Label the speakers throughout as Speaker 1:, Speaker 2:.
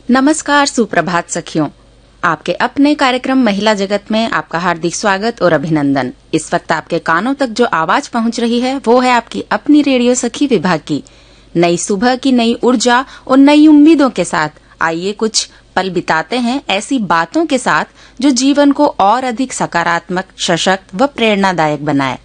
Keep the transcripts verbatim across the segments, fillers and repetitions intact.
Speaker 1: नमस्कार, सुप्रभात सखियों। आपके अपने कार्यक्रम महिला जगत में आपका हार्दिक स्वागत और अभिनंदन। इस वक्त आपके कानों तक जो आवाज पहुंच रही है वो है आपकी अपनी रेडियो सखी विभाग की। नई सुबह की नई ऊर्जा और नई उम्मीदों के साथ आइए कुछ पल बिताते हैं ऐसी बातों के साथ जो जीवन को और अधिक सकारात्मक, सशक्त व प्रेरणादायक बनाए।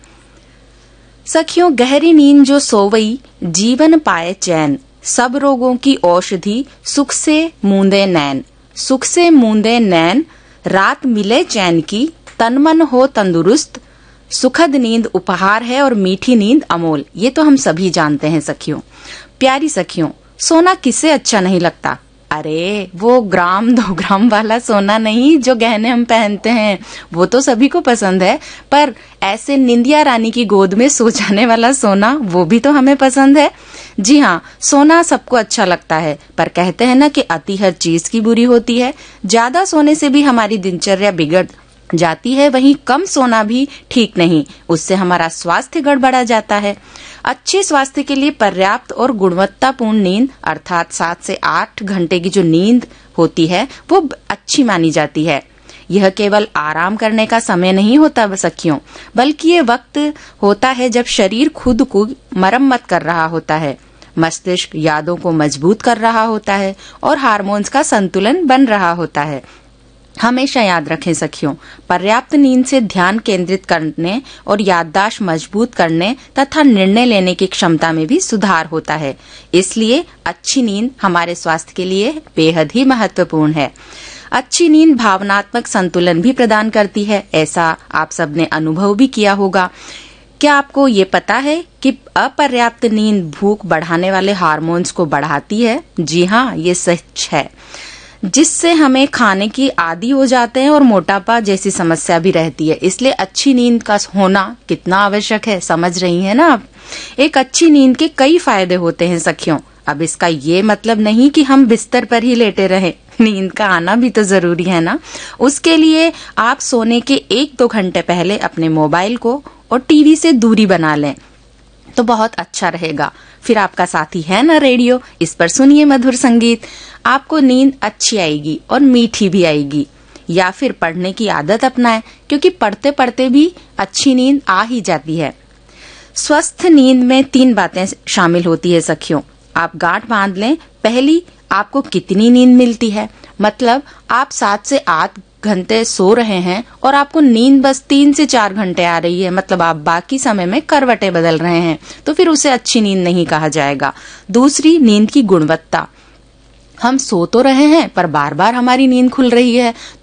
Speaker 1: सखियों, गहरी नींद जो सोवई जीवन पाए चैन, सब रोगों की औषधि सुख से मूंदे नैन। सुख से मूंदे नैन, रात मिले चैन की, तन मन हो तंदुरुस्त। सुखद नींद उपहार है और मीठी नींद अमोल। ये तो हम सभी जानते हैं सखियों। प्यारी सखियों, सोना किसे अच्छा नहीं लगता। अरे वो ग्राम दो ग्राम वाला सोना नहीं जो गहने हम पहनते हैं, वो तो सभी को पसंद है, पर ऐसे निंदिया रानी की गोद में सो जाने वाला सोना, वो भी तो हमें पसंद है। जी हाँ, सोना सबको अच्छा लगता है, पर कहते हैं ना कि अति हर चीज की बुरी होती है। ज्यादा सोने से भी हमारी दिनचर्या बिगड़ जाती है, वहीं कम सोना भी ठीक नहीं, उससे हमारा स्वास्थ्य गड़बड़ा जाता है। अच्छे स्वास्थ्य के लिए पर्याप्त और गुणवत्तापूर्ण नींद अर्थात सात से आठ घंटे की जो नींद होती है वो अच्छी मानी जाती है। यह केवल आराम करने का समय नहीं होता सखियों, बल्कि ये वक्त होता है जब शरीर खुद को मरम्मत कर रहा होता है, मस्तिष्क यादों को मजबूत कर रहा होता है और हार्मोन्स का संतुलन बन रहा होता है। हमेशा याद रखें सखियों, पर्याप्त नींद से ध्यान केंद्रित करने और याददाश्त मजबूत करने तथा निर्णय लेने की क्षमता में भी सुधार होता है। इसलिए अच्छी नींद हमारे स्वास्थ्य के लिए बेहद ही महत्वपूर्ण है। अच्छी नींद भावनात्मक संतुलन भी प्रदान करती है, ऐसा आप सबने अनुभव भी किया होगा। क्या आपको ये पता है कि अपर्याप्त नींद भूख बढ़ाने वाले हार्मोन्स को बढ़ाती है? जी हाँ, ये सच है, जिससे हमें खाने की आदी हो जाते हैं और मोटापा जैसी समस्या भी रहती है। इसलिए अच्छी नींद का होना कितना आवश्यक है, समझ रही हैं ना आप। एक अच्छी नींद के कई फायदे होते हैं सखियों। अब इसका ये मतलब नहीं कि हम बिस्तर पर ही लेटे रहें, नींद का आना भी तो जरूरी है ना। उसके लिए आप सोने के एक दो घंटे पहले अपने मोबाइल को और टीवी से दूरी बना लें तो बहुत अच्छा रहेगा। फिर आपका साथी है ना रेडियो, इस पर सुनिए मधुर संगीत, आपको नींद अच्छी आएगी और मीठी भी आएगी। या फिर पढ़ने की आदत अपनाएं, क्योंकि पढ़ते पढ़ते भी अच्छी नींद आ ही जाती है। स्वस्थ नींद में तीन बातें शामिल होती है सखियों, आप गांठ बांध लें। पहली, आपको कितनी नींद मिलती है, मतलब आप सात से आठ घंटे सो रहे हैं और आपको नींद बस तीन से चार घंटे आ रही है, मतलब आप बाकी समय में करवटें बदल रहे हैं, तो फिर उसे अच्छी नींद नहीं कहा जाएगा। दूसरी, नींद की गुणवत्ता। हम सो तो रहे हैं पर बार बार हमारी नींद खुल रही है,